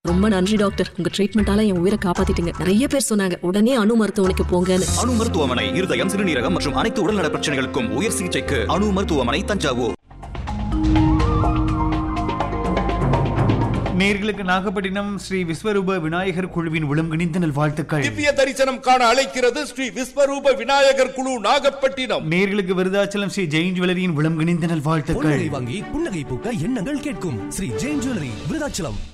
ரொம்ப நன்றி டாக்டர், உங்க ட்ரீட்மெண்டால என் உயிரை காப்பாத்திட்டீங்க. நிறைய பேர் சொன்னாங்க உடனே அணு மருத்துவமனைக்கு போங்கன்னு. அணு மருத்துவமனை இருதயம், சிறுநீரகம் மற்றும் அனைத்து உடல்நல பிரச்சனைகளுக்கும் உயர் சிகிச்சைக்கு அணு மருத்துவமனை, தஞ்சாவூர். நேர்களுக்கு நாகப்பட்டினம் ஸ்ரீ விஸ்வரூப விநாயகர் குழுவின் விளங்குகின்ற நல்வாழ்த்துக்கள். திவ்ய தரிசனம் காண அழைக்கிறது ஸ்ரீ விஸ்வரூப விநாயகர் குழு, நாகப்பட்டினம். நேர்களுக்கு விருதாச்சலம் ஸ்ரீ ஜெயின் ஜுவல்லரியின் விளங்குகின்ற நல்வாழ்த்துக்கள். வாங்கி புன்னகை பூக்க எண்ணங்கள் கேட்கும் ஸ்ரீ ஜெயின் ஜுவல்லரி, விருதாச்சலம்.